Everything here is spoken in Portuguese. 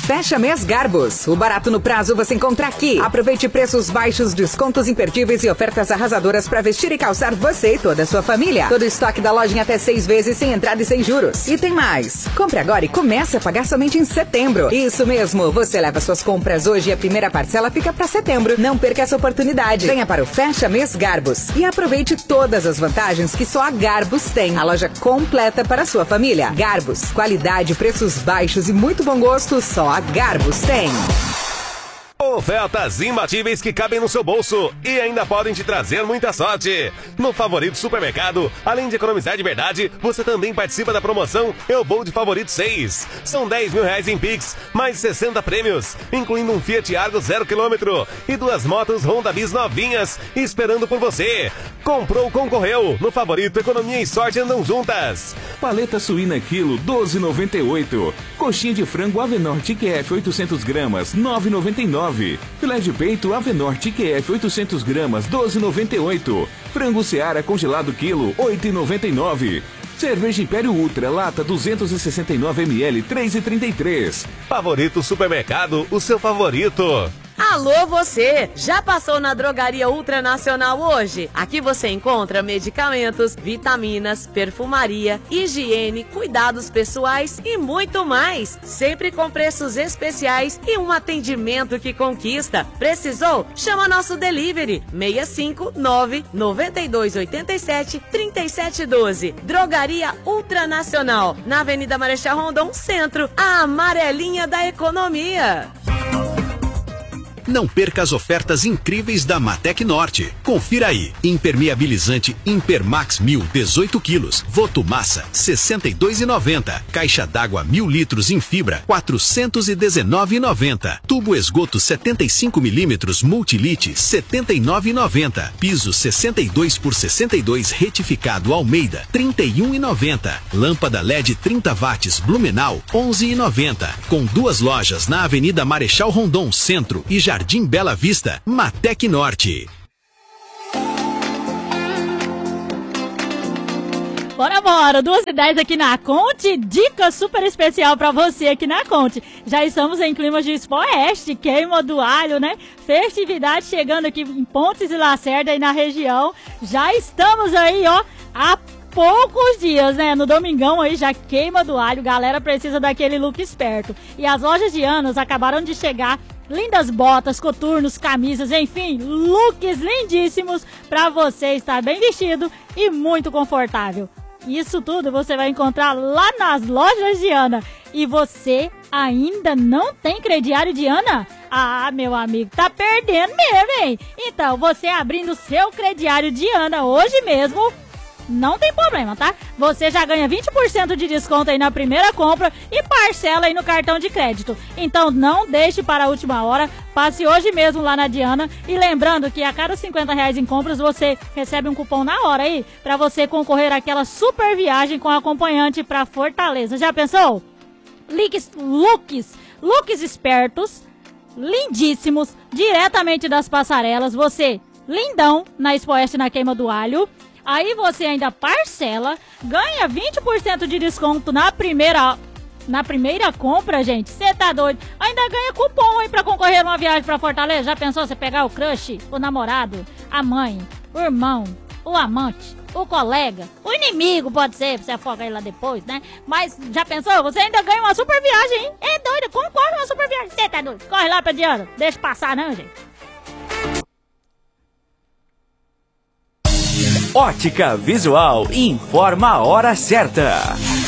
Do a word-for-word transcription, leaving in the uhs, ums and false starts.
Fecha Mês Garbos. O barato no prazo você encontra aqui. Aproveite preços baixos, descontos imperdíveis e ofertas arrasadoras para vestir e calçar você e toda a sua família. Todo o estoque da loja em até seis vezes sem entrada e sem juros. E tem mais. Compre agora e comece a pagar somente em setembro. Isso mesmo, você leva suas compras hoje e a primeira parcela fica para setembro. Não perca essa oportunidade. Venha para o Fecha Mês Garbos e aproveite todas as vantagens que só a Garbos tem. A loja completa para a sua família. Garbos, qualidade, preços baixos e muito bom gosto, só a Garbos tem. Ofertas imbatíveis que cabem no seu bolso e ainda podem te trazer muita sorte. No Favorito Supermercado, além de economizar de verdade, você também participa da promoção Eu Vou de Favorito seis. São dez mil reais em Pix, mais sessenta prêmios, incluindo um Fiat Argo zero quilômetro e duas motos Honda Bis novinhas esperando por você. Comprou, concorreu. No Favorito, economia e sorte andam juntas. Paleta suína quilo, doze reais e noventa e oito centavos. Coxinha de frango Avenor Tic F oitocentos gramas, nove reais e noventa e nove centavos. Filé de peito Avenor Tic F oitocentos gramas, doze reais e noventa e oito centavos. Frango Seara congelado quilo, oito reais e noventa e nove centavos. Cerveja Império Ultra, lata duzentos e sessenta e nove mililitros, três reais e trinta e três centavos. Favorito Supermercado, o seu favorito. Alô você, já passou na Drogaria Ultranacional hoje? Aqui você encontra medicamentos, vitaminas, perfumaria, higiene, cuidados pessoais e muito mais. Sempre com preços especiais e um atendimento que conquista. Precisou? Chama nosso delivery seis cinco nove, nove dois oito sete, três sete um dois. Drogaria Ultranacional, na Avenida Marechal Rondon, Centro, a amarelinha da economia. Não perca as ofertas incríveis da Matec Norte. Confira aí. Impermeabilizante Impermax mil, dezoito quilos. Votomassa, sessenta e dois reais e noventa centavos. Caixa d'água mil litros em fibra, quatrocentos e dezenove reais e noventa centavos. Tubo esgoto setenta e cinco milímetros Multilite, setenta e nove reais e noventa centavos. Piso sessenta e dois por sessenta e dois retificado Almeida, trinta e um reais e noventa centavos. Lâmpada L E D trinta watts Blumenau, onze reais e noventa centavos. Com duas lojas na Avenida Marechal Rondon, Centro e Jardim Jardim Bela Vista, Matec Norte. Bora, bora! duas e dez aqui na Conte. Dica super especial pra você aqui na Conte. Já estamos em clima de Expo Oeste, queima do alho, né? Festividade chegando aqui em Pontes e Lacerda aí na região. Já estamos aí, ó, a poucos dias, né? No domingão aí já queima do alho. Galera precisa daquele look esperto. E as lojas de Anos acabaram de chegar. Lindas botas, coturnos, camisas, enfim, looks lindíssimos para você estar bem vestido e muito confortável. Isso tudo você vai encontrar lá nas lojas de Ana. E você ainda não tem crediário de Ana? Ah, meu amigo, tá perdendo mesmo, hein? Então, você abrindo seu crediário de Ana hoje mesmo, não tem problema, tá? Você já ganha vinte por cento de desconto aí na primeira compra e parcela aí no cartão de crédito. Então não deixe para a última hora, passe hoje mesmo lá na Diana. E lembrando que a cada cinquenta reais em compras você recebe um cupom na hora aí para você concorrer àquela super viagem com acompanhante para Fortaleza. Já pensou? Looks, looks, looks espertos, lindíssimos, diretamente das passarelas. Você, lindão, na Expo Oeste na Queima do Alho. Aí você ainda parcela, ganha vinte por cento de desconto na primeira, na primeira compra, gente. Você tá doido? Ainda ganha cupom aí pra concorrer a uma viagem pra Fortaleza. Já pensou você pegar o crush, o namorado, a mãe, o irmão, o amante, o colega, o inimigo, pode ser, você afoga ele lá depois, né? Mas já pensou? Você ainda ganha uma super viagem, hein? É doido, concorre uma super viagem. Você tá doido? Corre lá pra Diana. Deixa passar não, gente. Ótica Visual informa a hora certa.